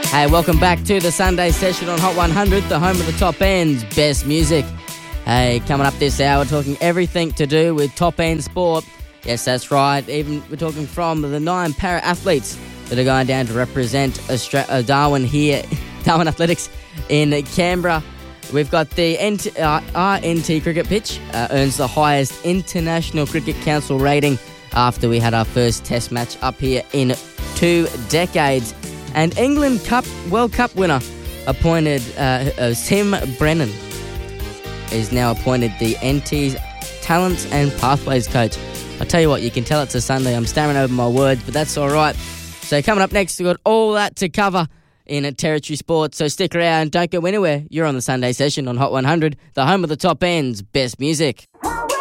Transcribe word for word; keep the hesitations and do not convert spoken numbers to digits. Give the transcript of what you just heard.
Hey, welcome back to the Sunday session on Hot one hundred, the home of the top end's best music. Hey, coming up this hour, we're talking everything to do with top end sport. Yes, that's right. Even we're talking from the nine para athletes that are going down to represent Austra- uh, Darwin here, Darwin Athletics in Canberra. We've got the N T, uh, R N T cricket pitch, uh, earns the highest International Cricket Council rating after we had our first test match up here in two decades. And England Cup World Cup winner appointed uh, uh, Tim Brennan is now appointed the N T's Talents and Pathways coach. I tell you what, you can tell it's a Sunday. I'm stammering over my words, but that's all right. So coming up next, we've got all that to cover in a Territory Sports. So stick around, don't go anywhere. You're on the Sunday session on Hot one hundred, the home of the top end's best music.